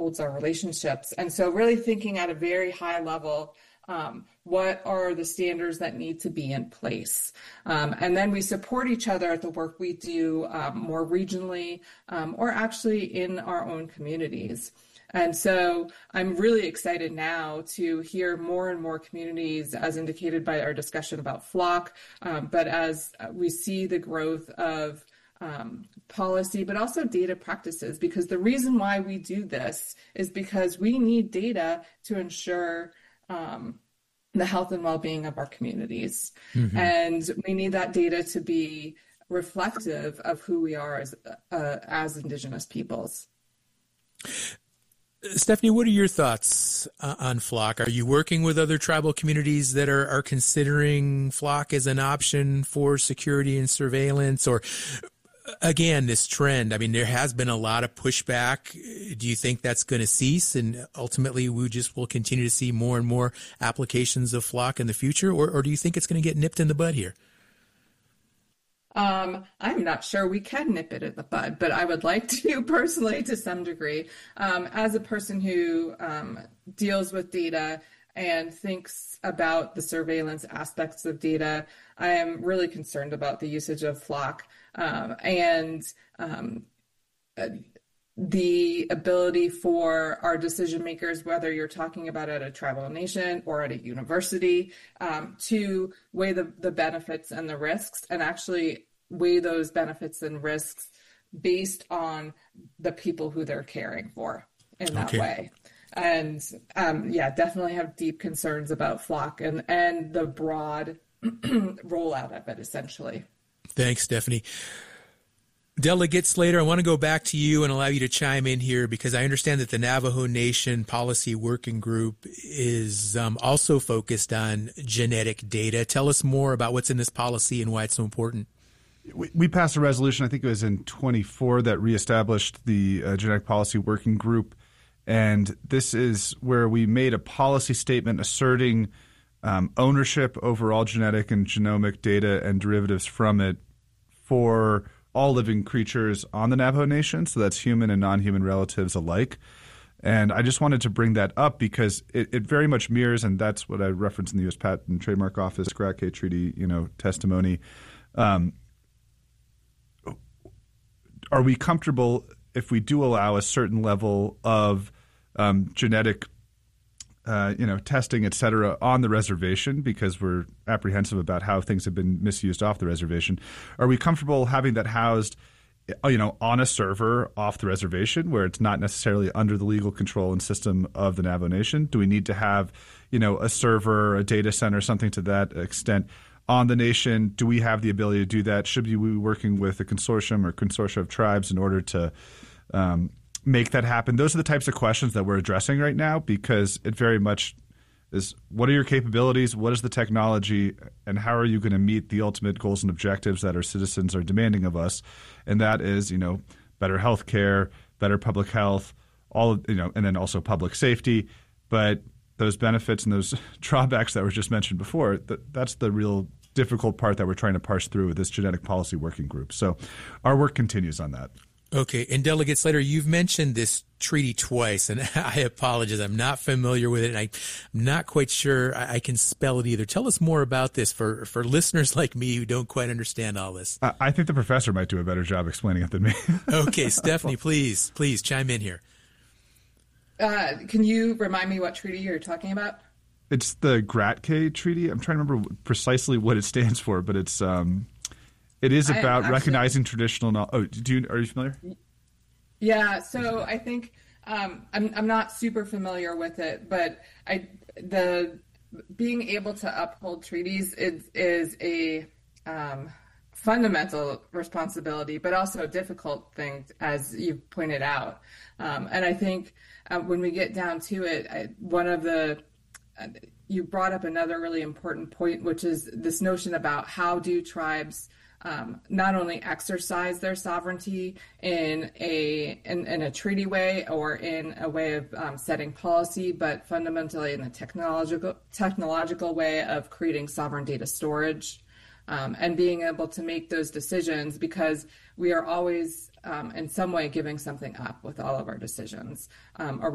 upholds our relationships. And so really thinking at a very high level, what are the standards that need to be in place? And then we support each other at the work we do more regionally or actually in our own communities. And so I'm really excited now to hear more and more communities, as indicated by our discussion about Flock, but as we see the growth of policy, but also data practices, because the reason why we do this is because we need data to ensure the health and well-being of our communities. Mm-hmm. And we need that data to be reflective of who we are as Indigenous peoples. Stephanie, what are your thoughts on Flock? Are you working with other tribal communities that are considering Flock as an option for security and surveillance? Or, again, this trend, I mean, there has been a lot of pushback. Do you think that's going to cease and ultimately we will continue to see more and more applications of Flock in the future? Or do you think it's going to get nipped in the bud here? I'm not sure we can nip it in the bud, but I would like to personally, to some degree, as a person who deals with data and thinks about the surveillance aspects of data, I am really concerned about the usage of Flock and the ability for our decision makers, whether you're talking about at a tribal nation or at a university, to weigh the benefits and the risks, and actually weigh those benefits and risks based on the people who they're caring for in that way. And definitely have deep concerns about Flock and the broad rollout of it, essentially. Thanks, Stephanie. Delegate Slater, I want to go back to you and allow you to chime in here because I understand that the Navajo Nation Policy Working Group is also focused on genetic data. Tell us more about what's in this policy and why it's so important. We passed a resolution, I think it was in 24, that reestablished the Genetic Policy Working Group. And this is where we made a policy statement asserting ownership over all genetic and genomic data and derivatives from it for all living creatures on the Navajo Nation, so that's human and non-human relatives alike. And I just wanted to bring that up because it very much mirrors, and that's what I referenced in the U.S. Patent and Trademark Office Gratke Treaty, testimony. Are we comfortable if we do allow a certain level of genetic testing, et cetera, on the reservation because we're apprehensive about how things have been misused off the reservation? Are we comfortable having that housed, on a server off the reservation where it's not necessarily under the legal control and system of the Navajo Nation? Do we need to have, a server, a data center, something to that extent on the nation? Do we have the ability to do that? Should we be working with a consortium or consortia of tribes in order to make that happen? Those are the types of questions that we're addressing right now because it very much is what are your capabilities, what is the technology, and how are you going to meet the ultimate goals and objectives that our citizens are demanding of us? And that is, better health care, better public health, and then also public safety. But those benefits and those drawbacks that were just mentioned before, that's the real difficult part that we're trying to parse through with this Genetic Policy Working Group. So our work continues on that. Okay. And Delegate Slater, you've mentioned this treaty twice, and I apologize. I'm not familiar with it, and I'm not quite sure I can spell it either. Tell us more about this for listeners like me who don't quite understand all this. I think the professor might do a better job explaining it than me. Okay. Stephanie, please chime in here. Can you remind me what treaty you're talking about? It's the Gratke Treaty. I'm trying to remember precisely what it stands for, but it is about recognizing traditional knowledge. Oh, are you familiar? Yeah, so I think I'm not super familiar with it, but the being able to uphold treaties is a fundamental responsibility, but also a difficult thing, as you pointed out. And I think when we get down to it, you brought up another really important point, which is this notion about how do tribes not only exercise their sovereignty in a treaty way or in a way of setting policy, but fundamentally in the technological way of creating sovereign data storage and being able to make those decisions, because we are always in some way giving something up with all of our decisions